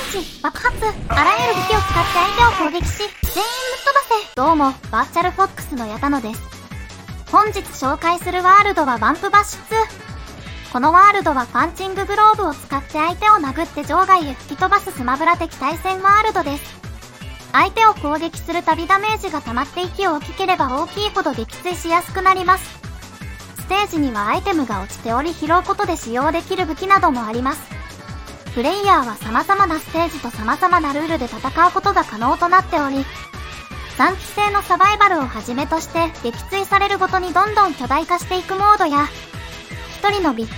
チ、爆発、あらゆる武器を使って相手を攻撃し、全員ぶっ飛ばせ。どうも、バーチャルフォックスの矢田野です。本日紹介するワールドはバンプバッシュ2。このワールドはパンチンググローブを使って相手を殴って場外へ吹き飛ばすスマブラ的対戦ワールドです。相手を攻撃するたびダメージが溜まって息を大きければ大きいほど撃墜しやすくなります。ステージにはアイテムが落ちており拾うことで使用できる武器などもあります。プレイヤーは様々なステージと様々なルールで戦うことが可能となっており、3期生のサバイバルをはじめとして撃墜されるごとにどんどん巨大化していくモードや、1人のビッ